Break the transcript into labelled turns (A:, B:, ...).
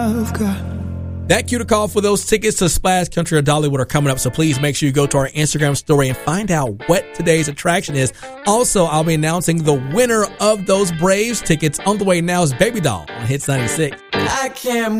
A: That cue to call for those tickets to Splash Country or Dollywood are coming up, so please make sure you go to our Instagram story and find out what today's attraction is. Also, I'll be announcing the winner of those Braves tickets. On the way now is Baby Doll on Hits 96.
B: I can't